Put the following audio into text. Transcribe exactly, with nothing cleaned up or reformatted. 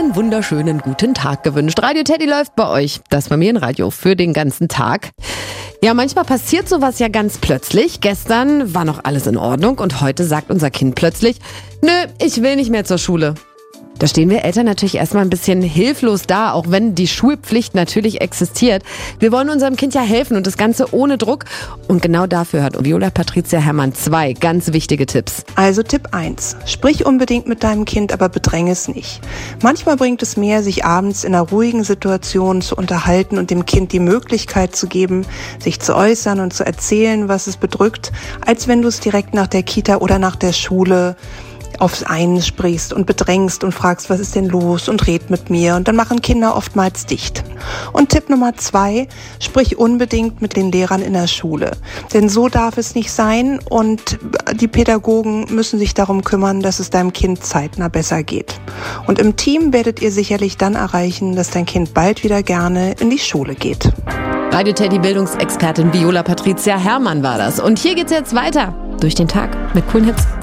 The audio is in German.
einen wunderschönen guten Tag gewünscht. Radio Teddy läuft bei euch, das Familienradio für den ganzen Tag. Ja, manchmal passiert sowas ja ganz plötzlich. Gestern war noch alles in Ordnung und heute sagt unser Kind plötzlich, nö, ich will nicht mehr zur Schule. Da stehen wir Eltern natürlich erstmal ein bisschen hilflos da, auch wenn die Schulpflicht natürlich existiert. Wir wollen unserem Kind ja helfen und das Ganze ohne Druck. Und genau dafür hat Viola Patricia Herrmann zwei ganz wichtige Tipps. Also Tipp eins. Sprich unbedingt mit deinem Kind, aber bedränge es nicht. Manchmal bringt es mehr, sich abends in einer ruhigen Situation zu unterhalten und dem Kind die Möglichkeit zu geben, sich zu äußern und zu erzählen, was es bedrückt, als wenn du es direkt nach der Kita oder nach der Schule aufs einen sprichst und bedrängst und fragst, was ist denn los und red mit mir. Und dann machen Kinder oftmals dicht. Und Tipp Nummer zwei, sprich unbedingt mit den Lehrern in der Schule. Denn so darf es nicht sein und die Pädagogen müssen sich darum kümmern, dass es deinem Kind zeitnah besser geht. Und im Team werdet ihr sicherlich dann erreichen, dass dein Kind bald wieder gerne in die Schule geht. Radio Teddy Bildungsexpertin Viola Patricia Herrmann war das. Und hier geht's jetzt weiter durch den Tag mit coolen Hits.